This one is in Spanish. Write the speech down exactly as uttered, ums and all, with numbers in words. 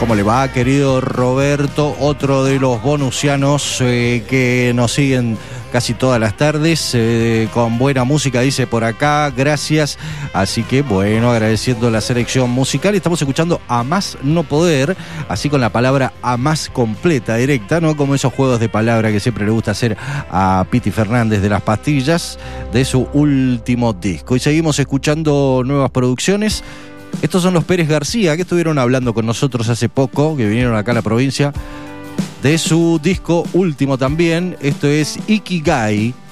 ¿Cómo le va, querido Roberto? Otro de los bonusianos eh, que nos siguen casi todas las tardes, eh, con buena música, dice por acá, gracias. Así que bueno, agradeciendo la selección musical. Estamos escuchando A Más No Poder, así con la palabra a más completa, directa, ¿no? Como esos juegos de palabra que siempre le gusta hacer a Piti Fernández de Las Pastillas, de su último disco. Y seguimos escuchando nuevas producciones. Estos son los Pérez García, que estuvieron hablando con nosotros hace poco, que vinieron acá a la provincia, de su disco último también. Esto es Ikigai.